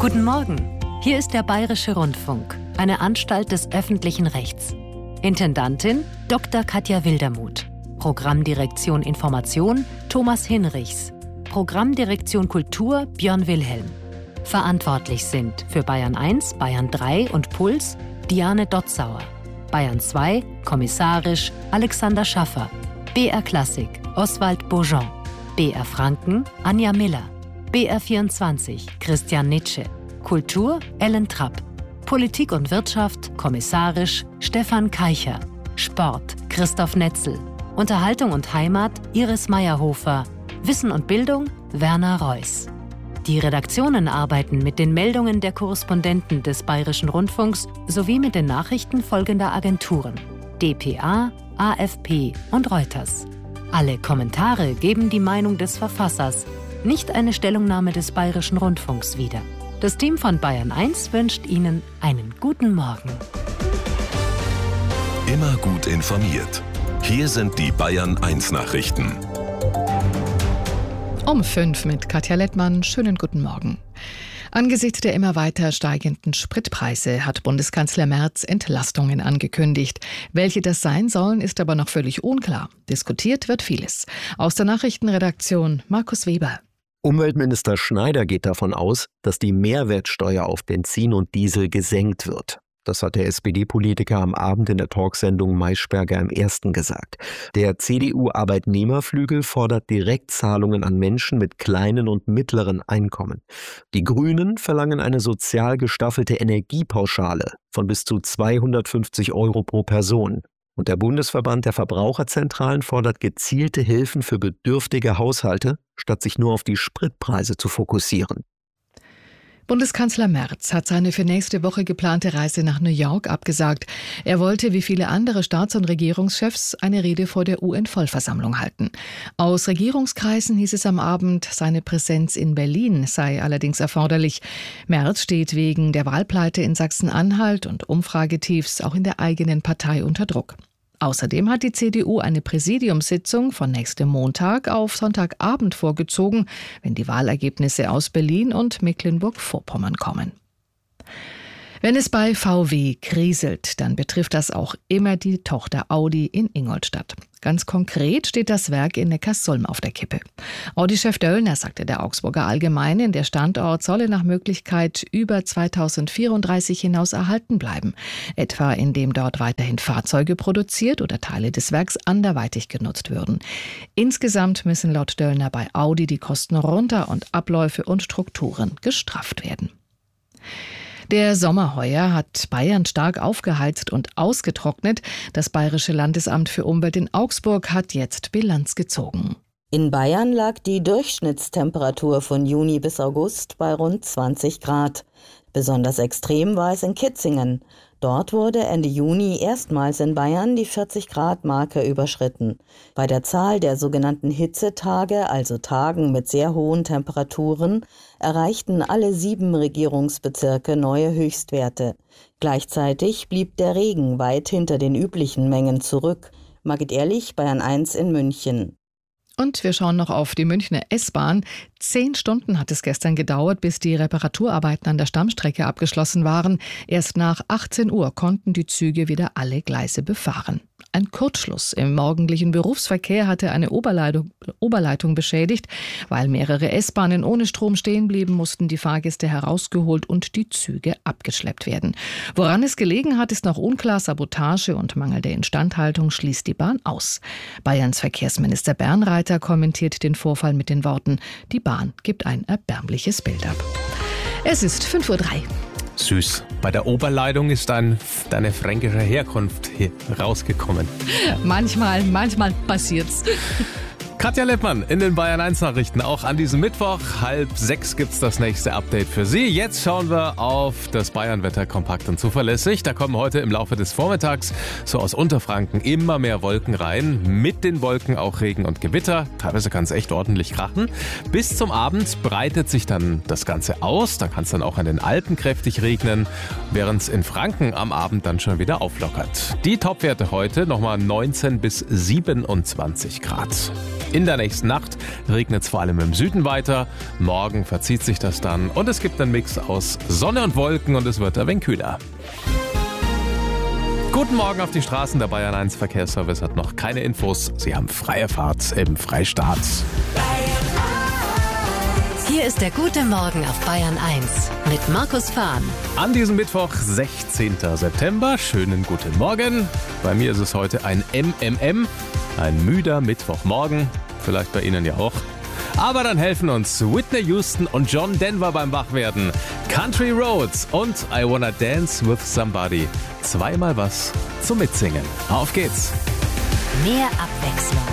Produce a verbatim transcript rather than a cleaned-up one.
Guten Morgen, hier ist der Bayerische Rundfunk, eine Anstalt des öffentlichen Rechts. Intendantin Doktor Katja Wildermuth. Programmdirektion Information Thomas Hinrichs. Programmdirektion Kultur Björn Wilhelm. Verantwortlich sind für Bayern eins, Bayern drei und Puls Diane Dotzauer. Bayern zwei, kommissarisch Alexander Schaffer. B R Klassik Oswald Beaujean. B R Franken Anja Miller. B R vierundzwanzig Christian Nitsche. Kultur Ellen Trapp. Politik und Wirtschaft kommissarisch Stefan Keicher. Sport Christoph Netzel. Unterhaltung und Heimat Iris Meyerhofer. Wissen und Bildung Werner Reuss. Die Redaktionen arbeiten mit den Meldungen der Korrespondenten des Bayerischen Rundfunks sowie mit den Nachrichten folgender Agenturen: D P A, A F P und Reuters. Alle Kommentare geben die Meinung des Verfassers, nicht eine Stellungnahme des Bayerischen Rundfunks wieder. Das Team von Bayern eins wünscht Ihnen einen guten Morgen. Immer gut informiert. Hier sind die Bayern eins Nachrichten. Um fünf mit Katja Lettmann. Schönen guten Morgen. Angesichts der immer weiter steigenden Spritpreise hat Bundeskanzler Merz Entlastungen angekündigt. Welche das sein sollen, ist aber noch völlig unklar. Diskutiert wird vieles. Aus der Nachrichtenredaktion Markus Weber. Umweltminister Schneider geht davon aus, dass die Mehrwertsteuer auf Benzin und Diesel gesenkt wird. Das hat der S P D-Politiker am Abend in der Talksendung Maischberger im Ersten gesagt. Der C D U-Arbeitnehmerflügel fordert Direktzahlungen an Menschen mit kleinen und mittleren Einkommen. Die Grünen verlangen eine sozial gestaffelte Energiepauschale von bis zu zweihundertfünfzig Euro pro Person. Und der Bundesverband der Verbraucherzentralen fordert gezielte Hilfen für bedürftige Haushalte, statt sich nur auf die Spritpreise zu fokussieren. Bundeskanzler Merz hat seine für nächste Woche geplante Reise nach New York abgesagt. Er wollte, wie viele andere Staats- und Regierungschefs, eine Rede vor der U N-Vollversammlung halten. Aus Regierungskreisen hieß es am Abend, seine Präsenz in Berlin sei allerdings erforderlich. Merz steht wegen der Wahlpleite in Sachsen-Anhalt und Umfragetiefs auch in der eigenen Partei unter Druck. Außerdem hat die C D U eine Präsidiumssitzung von nächstem Montag auf Sonntagabend vorgezogen, wenn die Wahlergebnisse aus Berlin und Mecklenburg-Vorpommern kommen. Wenn es bei V W kriselt, dann betrifft das auch immer die Tochter Audi in Ingolstadt. Ganz konkret steht das Werk in Neckarsulm auf der Kippe. Audi-Chef Döllner sagte der Augsburger Allgemeinen, der Standort solle nach Möglichkeit über zweitausendvierunddreißig hinaus erhalten bleiben. Etwa indem dort weiterhin Fahrzeuge produziert oder Teile des Werks anderweitig genutzt würden. Insgesamt müssen laut Döllner bei Audi die Kosten runter und Abläufe und Strukturen gestrafft werden. Der Sommer heuer hat Bayern stark aufgeheizt und ausgetrocknet. Das Bayerische Landesamt für Umwelt in Augsburg hat jetzt Bilanz gezogen. In Bayern lag die Durchschnittstemperatur von Juni bis August bei rund zwanzig Grad. Besonders extrem war es in Kitzingen. Dort wurde Ende Juni erstmals in Bayern die vierzig-Grad-Marke überschritten. Bei der Zahl der sogenannten Hitzetage, also Tagen mit sehr hohen Temperaturen, erreichten alle sieben Regierungsbezirke neue Höchstwerte. Gleichzeitig blieb der Regen weit hinter den üblichen Mengen zurück. Margit Ehrlich, Bayern eins in München. Und wir schauen noch auf die Münchner S-Bahn. Zehn Stunden hat es gestern gedauert, bis die Reparaturarbeiten an der Stammstrecke abgeschlossen waren. Erst nach achtzehn Uhr konnten die Züge wieder alle Gleise befahren. Ein Kurzschluss im morgendlichen Berufsverkehr hatte eine Oberleitung, Oberleitung beschädigt. Weil mehrere S-Bahnen ohne Strom stehen blieben, mussten die Fahrgäste herausgeholt und die Züge abgeschleppt werden. Woran es gelegen hat, ist noch unklar. Sabotage und mangelnde Instandhaltung schließt die Bahn aus. Bayerns Verkehrsminister Bernreiter kommentiert den Vorfall mit den Worten: Die Bahn gibt ein erbärmliches Bild ab. Es ist fünf Uhr drei. Süß. Bei der Oberleitung ist dann deine fränkische Herkunft hier rausgekommen. Manchmal, manchmal passiert's. Katja Lettmann in den Bayern eins Nachrichten. Auch an diesem Mittwoch, halb sechs, gibt's das nächste Update für Sie. Jetzt schauen wir auf das Bayern-Wetter kompakt und zuverlässig. Da kommen heute im Laufe des Vormittags so aus Unterfranken immer mehr Wolken rein. Mit den Wolken auch Regen und Gewitter. Teilweise kann es echt ordentlich krachen. Bis zum Abend breitet sich dann das Ganze aus. Da kann es dann auch an den Alpen kräftig regnen, während es in Franken am Abend dann schon wieder auflockert. Die Topwerte heute nochmal neunzehn bis siebenundzwanzig Grad. In der nächsten Nacht regnet es vor allem im Süden weiter. Morgen verzieht sich das dann und es gibt einen Mix aus Sonne und Wolken und es wird ein wenig kühler. Guten Morgen auf die Straßen. Der Bayern eins Verkehrsservice hat noch keine Infos. Sie haben freie Fahrt im Freistaat. Hier ist der gute Morgen auf Bayern eins mit Markus Fahn. An diesem Mittwoch, sechzehnten September. Schönen guten Morgen. Bei mir ist es heute ein M M M, ein müder Mittwochmorgen. Vielleicht bei Ihnen ja auch. Aber dann helfen uns Whitney Houston und John Denver beim Wachwerden. Country Roads und I Wanna Dance with Somebody. Zweimal was zum Mitsingen. Auf geht's. Mehr Abwechslung